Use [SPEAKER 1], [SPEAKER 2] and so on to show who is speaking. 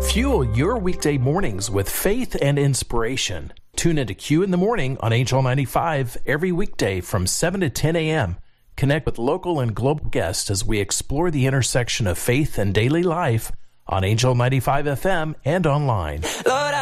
[SPEAKER 1] Fuel your weekday mornings with faith and inspiration. Tune into Q in the Morning on Angel 95 every weekday from 7 to 10 a.m. Connect with local and global guests as we explore the intersection of faith and daily life on Angel 95 FM and online. Lord,